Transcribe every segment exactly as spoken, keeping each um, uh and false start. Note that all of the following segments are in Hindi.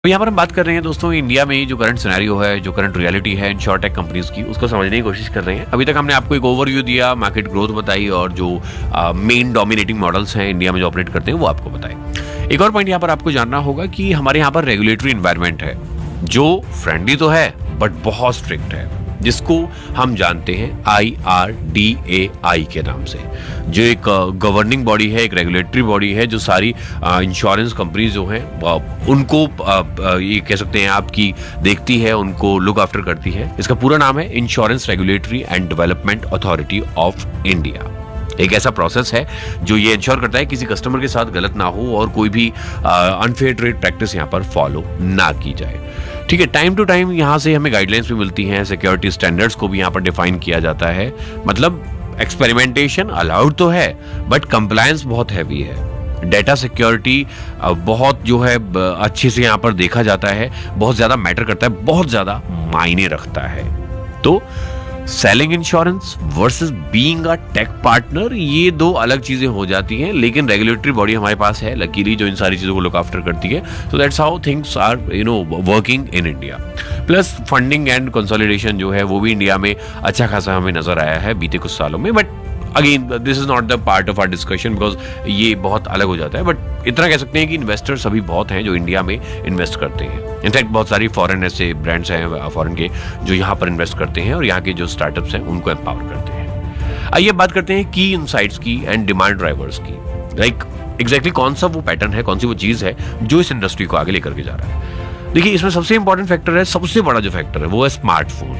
तो यहाँ पर हम बात कर रहे हैं दोस्तों इंडिया में जो करंट सिनेरियो है, जो करंट रियलिटी है इंश्योरटेक कंपनीज की, उसको समझने की कोशिश कर रहे हैं। अभी तक हमने आपको एक ओवरव्यू दिया, मार्केट ग्रोथ बताई और जो मेन डोमिनेटिंग मॉडल्स हैं इंडिया में जो ऑपरेट करते हैं वो आपको बताए। एक और पॉइंट यहाँ पर आपको जानना होगा कि हमारे यहाँ पर रेगुलेटरी एनवायरनमेंट है जो फ्रेंडली तो है बट बहुत स्ट्रिक्ट है, जिसको हम जानते हैं आई आर डी ए आई के नाम से, जो एक गवर्निंग बॉडी है, एक रेगुलेटरी बॉडी है जो सारी इंश्योरेंस कंपनीज जो हैं उनको आ, ये कह सकते हैं आपकी देखती है, उनको लुक आफ्टर करती है। इसका पूरा नाम है insurance regulatory and development authority of India. एक ऐसा प्रोसेस है जो ये इंश्योर करता है किसी कस्टमर के साथ गलत ना हो और कोई भी अनफेयर ट्रेड प्रैक्टिस यहाँ पर फॉलो ना की जाए। ठीक है, टाइम टू टाइम यहाँ से हमें गाइडलाइंस भी मिलती हैं, सिक्योरिटी स्टैंडर्ड्स को भी यहाँ पर डिफाइन किया जाता है। मतलब एक्सपेरिमेंटेशन अलाउड तो है बट कंप्लायंस बहुत हैवी है। डेटा सिक्योरिटी बहुत जो है अच्छे से यहाँ पर देखा जाता है, बहुत ज्यादा मैटर करता है, बहुत ज्यादा मायने रखता है। तो selling insurance versus being a take partner, ये दो अलग चीजें हो जाती हैं, लेकिन रेगुलेटरी बॉडी हमारे पास है लकीली जो इन सारी चीजों को लुक आफ्टर करती है। So that's how things are you know working in India. Plus funding and consolidation जो है वो भी इंडिया में अच्छा खासा हमें नजर आया है बीते कुछ सालों में। But again this is not the part of our discussion because ये बहुत अलग हो जाता है। बट इतना कह सकते हैं कि इन्वेस्टर्स अभी बहुत हैं जो इंडिया में इन्वेस्ट करते हैं। इनफैक्ट बहुत सारी फॉरेन ऐसे ब्रांड्स हैं फॉरेन के जो यहाँ पर इन्वेस्ट करते हैं और यहाँ के जो स्टार्टअप्स हैं उनको एम्पावर करते हैं। आइए बात करते हैं की इनसाइट्स की एंड डिमांड ड्राइवर्स की। लाइक एग्जैक्टली कौन सा वो पैटर्न है, कौन सी वो चीज है जो इस इंडस्ट्री को आगे लेकर के जा रहा है। देखिए, इसमें सबसे इंपॉर्टेंट फैक्टर है, सबसे बड़ा जो फैक्टर है वो है smartphone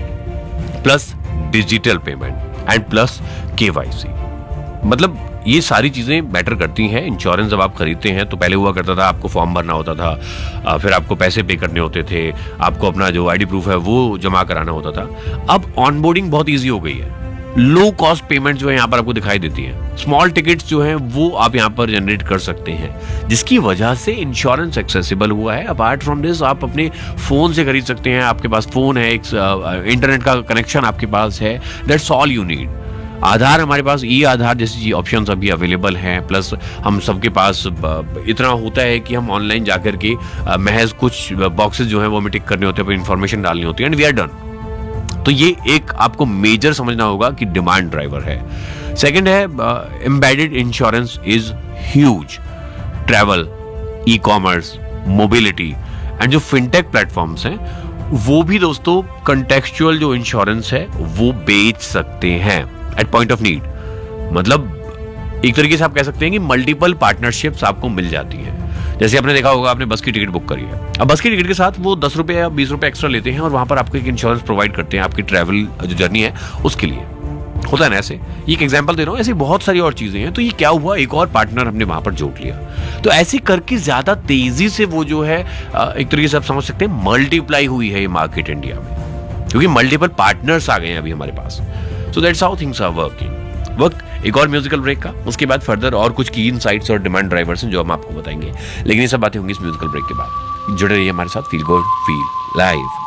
plus digital payment and plus KYC. मतलब ये सारी चीजें मैटर करती हैं। इंश्योरेंस जब आप खरीदते हैं तो पहले हुआ करता था आपको फॉर्म भरना होता था, फिर आपको पैसे पे करने होते थे, आपको अपना जो आईडी प्रूफ है वो जमा कराना होता था। अब ऑनबोर्डिंग बहुत इजी हो गई है, लो कॉस्ट पेमेंट जो है यहाँ पर आपको दिखाई देती है, स्मॉल टिकट्स जो हैं वो आप यहाँ पर जनरेट कर सकते हैं, जिसकी वजह से इंश्योरेंस एक्सेसिबल हुआ है। अपार्ट फ्रॉम दिस आप अपने फोन से खरीद सकते हैं, आपके पास फोन है, एक इंटरनेट का कनेक्शन आपके पास है, दैट्स ऑल यू नीड। आधार हमारे पास, ई आधार जैसी ऑप्शंस अभी अवेलेबल हैं। प्लस हम सबके पास इतना होता है कि हम ऑनलाइन जाकर के महज कुछ बॉक्सेस जो हैं वो हमें टिक करने होते हैं, इन्फॉर्मेशन डालनी होती है एंड वी आर डन। तो ये एक आपको मेजर समझना होगा कि डिमांड ड्राइवर है। सेकंड है embedded insurance is huge. Travel, e commerce, mobility and जो फिनटेक प्लेटफॉर्म्स हैं वो भी दोस्तों कंटेक्चुअल जो इंश्योरेंस है वो बेच सकते हैं एट पॉइंट ऑफ नीड। मतलब एक तरीके से आप कह सकते हैं कि मल्टीपल पार्टनरशिप्स आपको मिल जाती हैं। जैसे आपने देखा होगा, आपने बस की टिकट बुक करी है, अब बस की टिकट के साथ वो दस रुपए या बीस रुपए एक्स्ट्रा लेते हैं और वहां पर आपको एक इंश्योरेंस प्रोवाइड करते हैं आपकी ट्रैवल जो जर्नी है उसके लिए। होता है ना ऐसे, ये एक एग्जांपल दे रहा हूँ, ऐसी बहुत सारी और चीजें हैं। तो ये क्या हुआ, एक और पार्टनर हमने वहां पर जोड़ लिया। तो ऐसे करके ज्यादा तेजी से वो जो है एक तरीके से आप समझ सकते हैं मल्टीप्लाई हुई है ये मार्केट इंडिया में, क्योंकि मल्टीपल पार्टनर्स आ गए हैं अभी हमारे पास। So that's how things are working. वक्त एक और म्यूजिकल ब्रेक का, उसके बाद फर्दर और कुछ की इनसाइट्स और डिमांड ड्राइवर्स हैं जो हम आपको बताएंगे, लेकिन ये सब बातें होंगी इस म्यूजिकल ब्रेक के बाद। जुड़े रहिए हमारे साथ, फील गुड फील लाइव।